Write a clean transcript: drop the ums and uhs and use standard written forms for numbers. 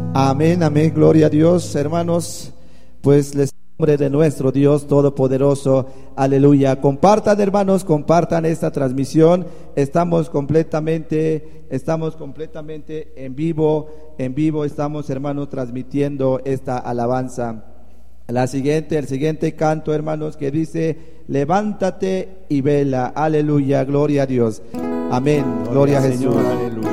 Amén, amén, gloria a Dios, hermanos. Pues les nombre de nuestro Dios Todopoderoso, aleluya. Compartan, hermanos, compartan esta transmisión. Estamos completamente en vivo, estamos, hermanos, transmitiendo esta alabanza. El siguiente canto, hermanos, que dice: levántate y vela, aleluya, gloria a Dios. Amén, gloria a Jesús. Señor, aleluya.